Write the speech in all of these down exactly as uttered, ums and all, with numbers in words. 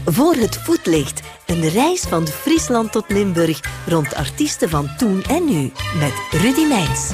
Voor het voetlicht. Een reis van Friesland tot Limburg rond artiesten van toen en nu. Met Rudy Meijns.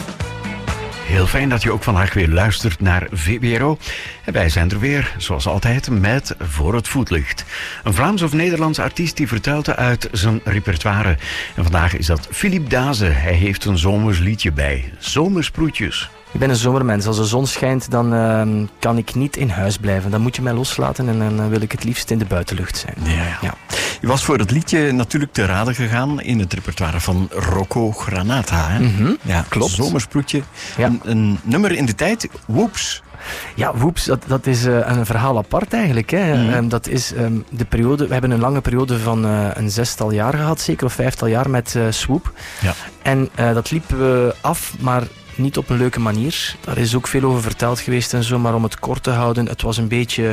Heel fijn dat je ook vandaag weer luistert naar V B R O. En wij zijn er weer, zoals altijd, met Voor het voetlicht. Een Vlaams of Nederlands artiest die vertelt uit zijn repertoire. En vandaag is dat Philippe Daze. Hij heeft een zomers liedje bij. Zomersproetjes. Ik ben een zomermens. Als de zon schijnt, dan uh, kan ik niet in huis blijven. Dan moet je mij loslaten en dan uh, wil ik het liefst in de buitenlucht zijn. Ja, ja. Ja. Je was voor het liedje natuurlijk te raden gegaan in het repertoire van Rocco Granata. Hè? Mm-hmm. Ja, klopt. Zomersproetje. Ja. Een, een nummer in de tijd, Whoops. Ja, Whoops, dat, dat is uh, een verhaal apart eigenlijk. Hè. Mm. Um, dat is um, de periode, we hebben een lange periode van uh, een zestal jaar gehad, zeker of vijftal jaar met uh, Swoop. Ja. En uh, dat liep uh, af, maar niet op een leuke manier. Daar is ook veel over verteld geweest en zo, maar om het kort te houden, het was een beetje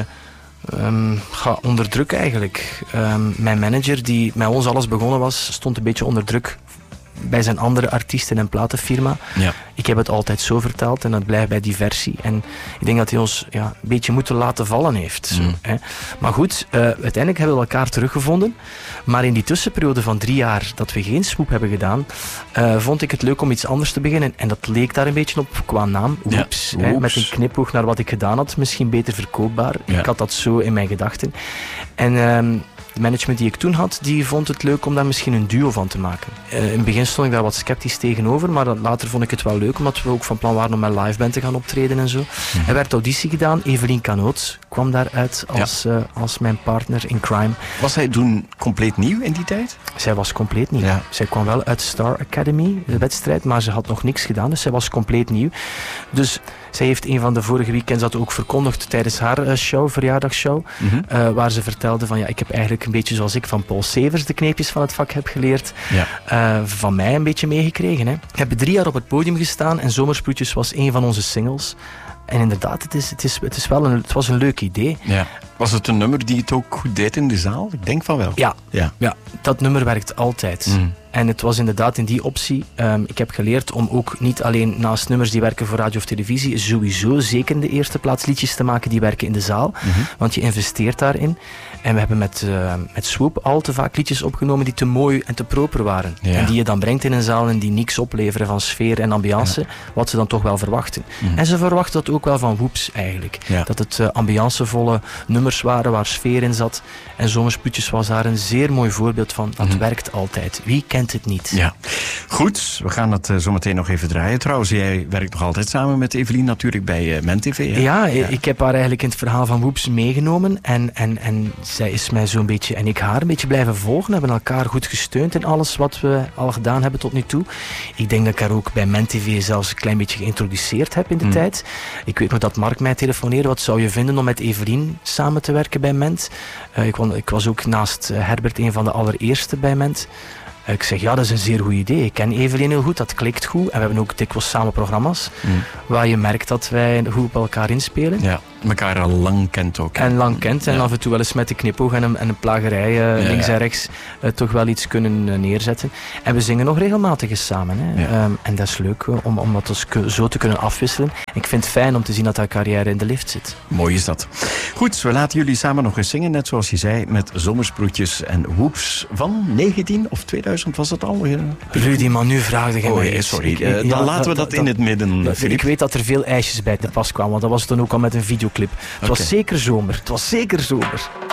um, ga, onder druk eigenlijk. Um, mijn manager, die met ons alles begonnen was, stond een beetje onder druk bij zijn andere artiesten en platenfirma. Ja. Ik heb het altijd zo verteld en dat blijft bij diversie. En ik denk dat hij ons ja, een beetje moeten laten vallen heeft. Zo, mm. hè. Maar goed, uh, uiteindelijk hebben we elkaar teruggevonden. Maar in die tussenperiode van drie jaar dat we geen Swoop hebben gedaan, uh, vond ik het leuk om iets anders te beginnen. En dat leek daar een beetje op qua naam. Whoops. Ja, hè, met een knipoog naar wat ik gedaan had. Misschien beter verkoopbaar. Ja. Ik had dat zo in mijn gedachten. En Uh, de management die ik toen had, die vond het leuk om daar misschien een duo van te maken. Uh, in het begin stond ik daar wat sceptisch tegenover, maar later vond ik het wel leuk, omdat we ook van plan waren om met liveband te gaan optreden en zo. Mm-hmm. Er werd auditie gedaan, Evelien Canoot kwam daaruit als, ja. uh, als mijn partner in crime. Was hij toen compleet nieuw in die tijd? Zij was compleet nieuw. Ja. Zij kwam wel uit Star Academy, de wedstrijd, maar ze had nog niks gedaan, dus zij was compleet nieuw. Dus zij heeft een van de vorige weekends dat ook verkondigd tijdens haar uh, show, verjaardagsshow, mm-hmm. uh, waar ze vertelde van ja, ik heb eigenlijk een beetje zoals ik van Paul Severs de kneepjes van het vak heb geleerd, ja. uh, van mij een beetje meegekregen. Hè. Ik heb drie jaar op het podium gestaan en Zomersproetjes was een van onze singles. En inderdaad, het, is, het, is, het, is wel een, het was een leuk idee. Ja. Was het een nummer die het ook goed deed in de zaal? Ik denk van wel. Ja, ja. ja dat nummer werkt altijd. Mm. En het was inderdaad in die optie. Um, ik heb geleerd om ook niet alleen naast nummers die werken voor radio of televisie, sowieso zeker in de eerste plaats liedjes te maken die werken in de zaal. Mm-hmm. Want je investeert daarin. En we hebben met, uh, met Swoop al te vaak liedjes opgenomen die te mooi en te proper waren. Ja. En die je dan brengt in een zaal en die niks opleveren van sfeer en ambiance, ja. wat ze dan toch wel verwachten. Mm-hmm. En ze verwachten dat ook wel van Whoops eigenlijk. Ja. Dat het uh, ambiancevolle nummers waren waar sfeer in zat. En Zomersproetjes was daar een zeer mooi voorbeeld van. Dat mm-hmm. werkt altijd. Wie kent het niet? Ja. Goed, we gaan het uh, zo meteen nog even draaien. Trouwens, jij werkt nog altijd samen met Evelien natuurlijk bij uh, MenTV. Hè? Ja, ja, ik heb haar eigenlijk in het verhaal van Whoops meegenomen. En, en, en zij is mij zo'n beetje, en ik haar, een beetje blijven volgen. We hebben elkaar goed gesteund in alles wat we al gedaan hebben tot nu toe. Ik denk dat ik haar ook bij MenTV zelfs een klein beetje geïntroduceerd heb in de mm. tijd. Ik weet nog dat Mark mij telefoneerde. Wat zou je vinden om met Evelien samen te werken bij Ment? Uh, ik, ik was ook naast uh, Herbert een van de allereerste bij Ment. Uh, ik zeg, ja, dat is een zeer goed idee. Ik ken Evelien heel goed, dat klikt goed. En we hebben ook dikwijls samen programma's mm. waar je merkt dat wij goed op elkaar inspelen. Ja, elkaar al lang kent ook. Hè? En lang kent. En ja. af en toe wel eens met de knipoog en een, en een plagerij uh, ja, links ja. en rechts uh, toch wel iets kunnen uh, neerzetten. En we zingen nog regelmatig eens samen. Hè. Ja. Um, en dat is leuk uh, om, om dat dus zo te kunnen afwisselen. En ik vind het fijn om te zien dat haar carrière in de lift zit. Mooi is dat. Goed, we laten jullie samen nog eens zingen, net zoals je zei, met Zomersproetjes en Whoops van negentien of tweeduizend was dat al? Ja. Rudy, maar nu vraagde je oh, mij. Sorry, ik, uh, dan ja, laten we dat, dat in het midden. Ja, ik weet dat er veel ijsjes bij te pas kwamen, want dat was toen ook al met een videoclip. Het okay. was zeker zomer. Het was zeker zomer.